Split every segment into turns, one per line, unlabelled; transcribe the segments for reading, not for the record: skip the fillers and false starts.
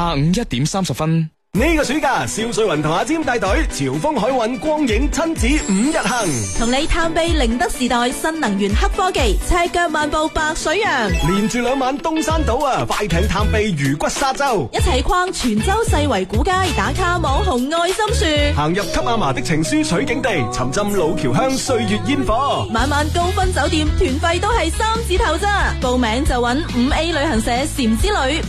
下午1點30分。
呢個暑假，蕭瑞雲同阿尖帶隊潮豐海運光影親子5日行，
同你探秘寧德時代新能源黑科技，赤腳漫步白水洋，
連住2晚東山島啊，快艇探秘魚骨沙洲，
一齊逛泉州世圍古街，打卡網紅愛心樹，
行入給阿嫲的情書取景地，沉浸老橋鄉歲月煙火，
晚晚高分酒店，團費都係3字頭咋，報名就揾5A 旅行社禪之旅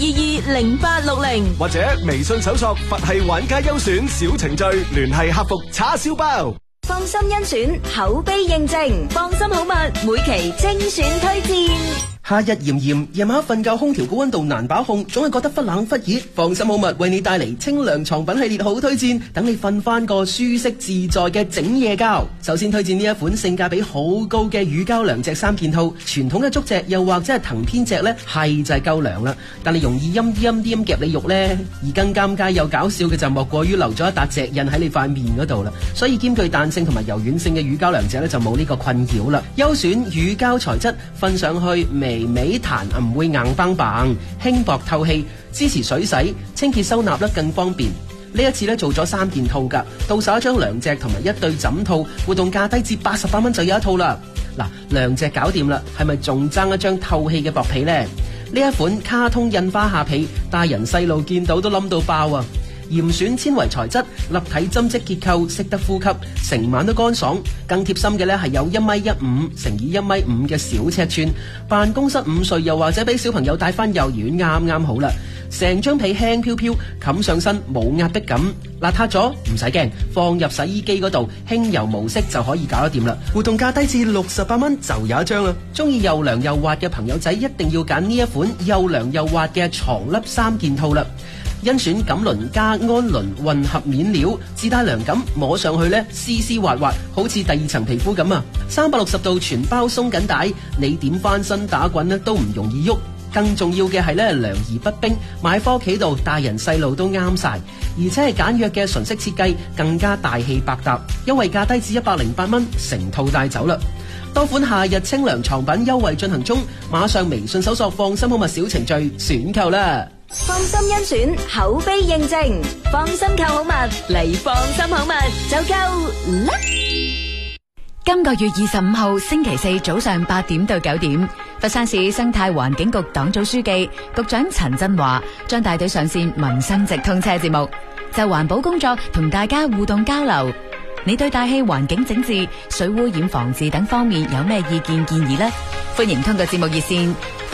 86220860，
或者微信搜索佛系玩家優選小程序，聯繫客服叉燒包。
放心甄選，口碑認證，放心好物，每期精選推薦。
夏日炎炎，夜晚瞓覺空調高溫度難把控，總係覺得忽冷忽熱。放心好物為你帶嚟清涼床品系列好推薦，等你瞓翻個舒適自在嘅整夜覺。首先推薦呢一款性價比好高嘅乳膠涼席3件套，傳統嘅竹席又或者係藤編席呢，係就係夠涼啦，但係容易陰啲夾你肉呢。而更尷尬又搞笑嘅就莫過於留咗一笪席印喺你塊面嗰度啦，所以兼具彈性同埋柔軟性嘅乳膠涼席呢，就冇呢個困擾啦。優選乳膠材質，瞓上去微彈唔會硬邦邦，輕薄透氣，支持水洗、清潔收納得更方便。呢一次呢做咗3件套噶，到手一張涼席同埋1對枕套，活動價低至88蚊就有一套啦。嗱，涼席搞掂啦，係咪仲爭一張透氣嘅薄被呢？呢一款卡通印花下被，大人細路見到都冧到爆啊！嚴選纖維材質，立體針織結構，識得呼吸，成晚都乾爽。更貼心嘅呢係有1.15米乘以1.5米嘅小尺寸，辦公室午睡又或者俾小朋友帶翻幼兒園啱啱好啦。成張被輕飄飄，冚上身冇壓迫感，邋遢咗唔使驚，放入洗衣機嗰度輕柔模式就可以搞得掂啦。活動價低至68蚊就有一張啦。中意又涼又滑嘅朋友仔一定要揀呢一款又涼又滑嘅床笠3件套啦。甄選錦綸加安綸混合面料，自帶涼感，摸上去呢絲絲滑滑，好似第2層皮膚咁啊！360度全包鬆緊帶，你點翻身打滾呢都唔容易喐。更重要嘅係呢涼而不冰，買返屋企度大人細路都啱晒，而且係簡約嘅純色設計，更加大氣百搭，優惠價低至108蚊，成套帶走啦！多款夏日清涼床品優惠進行中，馬上微信搜索放心好物小程序選購啦！
放心甄選，口碑認證，放心購好物嚟放心好物就夠啦！
今個月25號星期4早上8點到9點，佛山市生態環境局黨組書記、局長陳振華將帶隊上線民生直通車節目，就環保工作同大家互動交流。你對大氣環境整治、水污染防治等方面有咩意見建議呢？歡迎通過節目熱線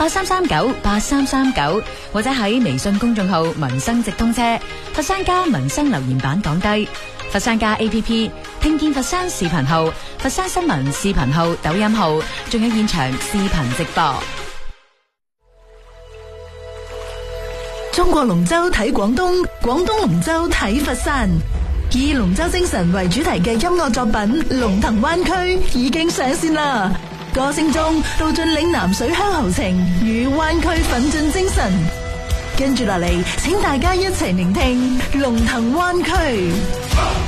83398339，或者喺微信公眾號民生直通車、佛山家民生留言板講低，佛山家 APP、聽見佛山視頻號、佛山新聞視頻號、抖音號，仲有現場視頻直播。
中國龍舟睇廣東，廣東龍舟睇佛山。以龍舟精神為主題嘅音樂作品《龍騰灣區》已經上線啦！歌聲中道盡嶺南水鄉豪情與灣區奮進精神。跟住落嚟，請大家一齊聆聽《龍騰灣區》。